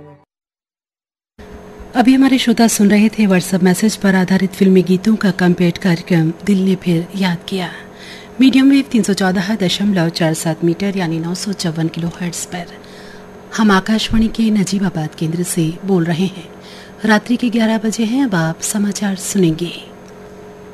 अभी हमारे श्रोता सुन रहे थे व्हाट्सएप मैसेज पर आधारित फिल्मी गीतों का कंपेट कार्यक्रम दिल ने फिर याद किया। मीडियम वेव 314.47 मीटर यानी 954 किलोहर्ट्ज पर हम आकाशवाणी के नजीबाबाद केंद्र से बोल रहे हैं। रात्रि के 11 बजे हैं। अब आप समाचार सुनेंगे।